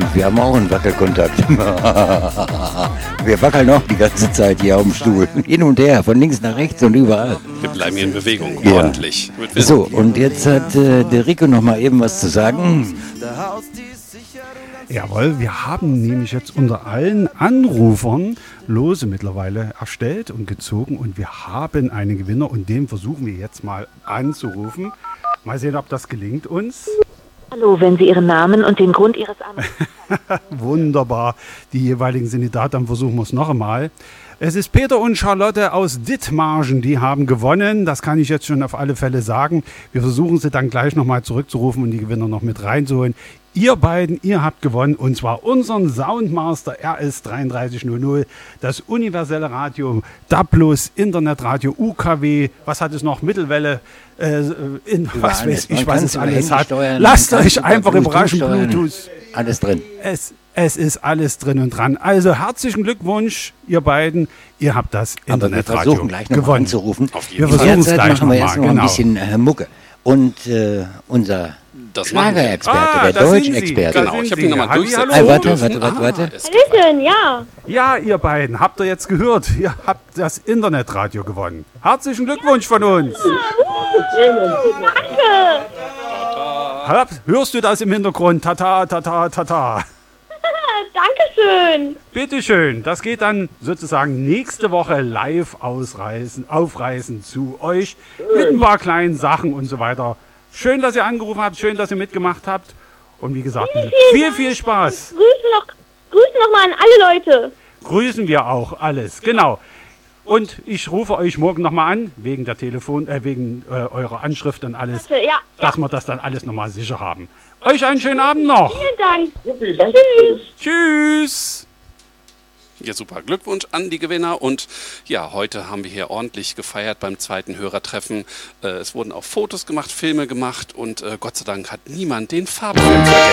wir haben auch einen Wackelkontakt. Wir wackeln auch die ganze Zeit hier auf dem Stuhl. Hin und her, von links nach rechts und überall. Wir bleiben hier in Bewegung, Ja. ordentlich. So, und jetzt hat der Rico noch mal eben was zu sagen. Jawohl, wir haben nämlich jetzt unter allen Anrufern Lose mittlerweile erstellt und gezogen und wir haben einen Gewinner und den versuchen wir jetzt mal anzurufen. Mal sehen, ob das gelingt uns. Hallo, wenn Sie Ihren Namen und den Grund Ihres Anrufs... Wunderbar, die jeweiligen sind da, dann versuchen wir es noch einmal. Es ist Peter und Charlotte aus Dithmarschen, die haben gewonnen. Das kann ich jetzt schon auf alle Fälle sagen. Wir versuchen sie dann gleich nochmal zurückzurufen und die Gewinner noch mit reinzuholen. Ihr beiden, ihr habt gewonnen und zwar unseren Soundmaster RS 3300, das universelle Radio, DAB+, Internetradio, UKW, was hat es noch, Mittelwelle, was weiß ich, was es alles hat. Lasst euch einfach überraschen, Bluetooth. Alles drin. Es ist alles drin und dran. Also herzlichen Glückwunsch, ihr beiden. Ihr habt das Aber wir Internetradio versuchen gleich noch mal gewonnen. anzurufen. Auf jeden Wir Fall. versuchen es Derzeit gleich machen wir nochmal. erst noch ein Genau. bisschen Mucke. Und unser Das machen wir. Schlagerexperte, der da sind Sie. Deutschexperte. Da Genau, sind ich habe Sie. ihn nochmal Halli, durchsetzen. hallo. Warte. Hallöchen, ja. Ja, ihr beiden, habt ihr jetzt gehört? Ihr habt das Internetradio gewonnen. Herzlichen Glückwunsch von uns. Danke. Hörst du das im Hintergrund? Tata, tata, tata. Dankeschön. Bitteschön, das geht dann sozusagen nächste Woche live aufreisen zu euch mit ein paar kleinen Sachen und so weiter. Schön, dass ihr angerufen habt, schön, dass ihr mitgemacht habt und wie gesagt, viel Spaß. Grüße noch mal an alle Leute. Grüßen wir auch alles, genau. Und ich rufe euch morgen nochmal an, wegen der wegen eurer Anschrift und alles, Ja, dass wir das dann alles nochmal sicher haben. Euch einen schönen Abend noch. vielen Dank. Tschüss. Tschüss. Ja, super. Glückwunsch an die Gewinner. Und ja, heute haben wir hier ordentlich gefeiert beim zweiten Hörertreffen. Es wurden auch Fotos gemacht, Filme gemacht und Gott sei Dank hat niemand den Farbfilm vergessen.